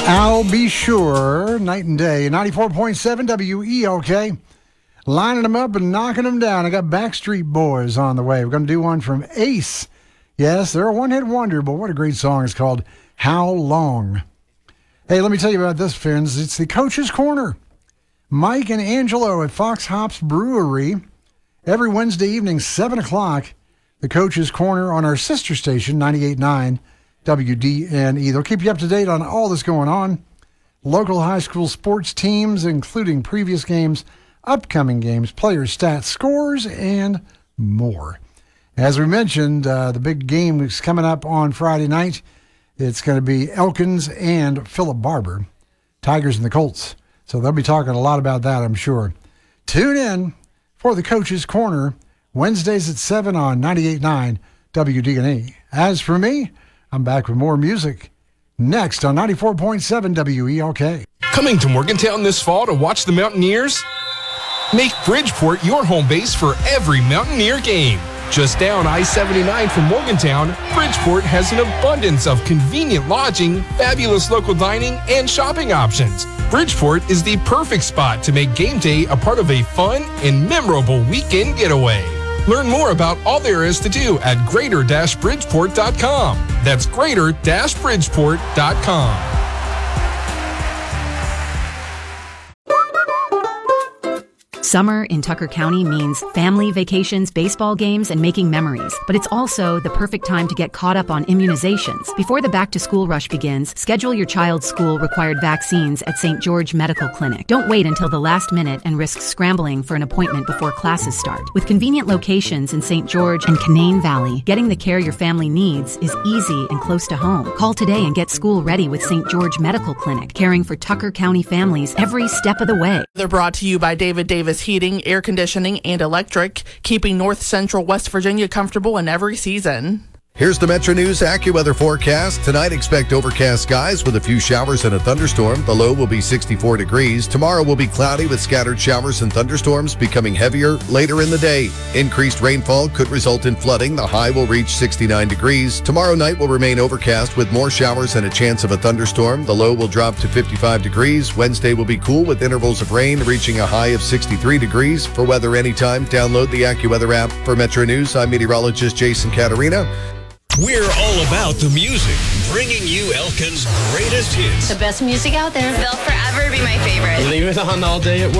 I'll be sure, night and day. 94.7 WEOK. Lining them up and knocking them down. I got Backstreet Boys on the way. We're going to do one from Ace. Yes, they're a one-hit wonder, but what a great song. It's called How Long. Hey, let me tell you about this, friends. It's the Coach's Corner. Mike and Angelo at Fox Hops Brewery. Every Wednesday evening, 7 o'clock, the Coach's Corner on our sister station, 98.9 WDNE. They'll keep you up to date on all that's going on. Local high school sports teams, including previous games, upcoming games, players, stats, scores, and more. As we mentioned, the big game is coming up on Friday night. It's going to be Elkins and Philip Barber, Tigers and the Colts. So they'll be talking a lot about that, I'm sure. Tune in for the Coach's Corner, Wednesdays at 7 on 98.9 WDNE. As for me, I'm back with more music next on 94.7 WEOK. Coming to Morgantown this fall to watch the Mountaineers? Make Bridgeport your home base for every Mountaineer game. Just down I-79 from Morgantown, Bridgeport has an abundance of convenient lodging, fabulous local dining, and shopping options. Bridgeport is the perfect spot to make game day a part of a fun and memorable weekend getaway. Learn more about all there is to do at greater-bridgeport.com. That's greater-bridgeport.com. Summer in Tucker County means family vacations, baseball games, and making memories. But it's also the perfect time to get caught up on immunizations. Before the back-to-school rush begins, schedule your child's school-required vaccines at St. George Medical Clinic. Don't wait until the last minute and risk scrambling for an appointment before classes start. With convenient locations in St. George and Canaan Valley, getting the care your family needs is easy and close to home. Call today and get school ready with St. George Medical Clinic, caring for Tucker County families every step of the way. They're brought to you by David Davis Heating, Air Conditioning, and Electric, keeping North Central West Virginia comfortable in every season. Here's the Metro News AccuWeather forecast. Tonight, expect overcast skies with a few showers and a thunderstorm. The low will be 64 degrees. Tomorrow will be cloudy with scattered showers and thunderstorms becoming heavier later in the day. Increased rainfall could result in flooding. The high will reach 69 degrees. Tomorrow night will remain overcast with more showers and a chance of a thunderstorm. The low will drop to 55 degrees. Wednesday will be cool with intervals of rain reaching a high of 63 degrees. For weather anytime, download the AccuWeather app. For Metro News, I'm meteorologist Jason Caterina. We're all about the music, bringing you Elkin's greatest hits. The best music out there. They'll forever be my favorite. Leave it on all day at work.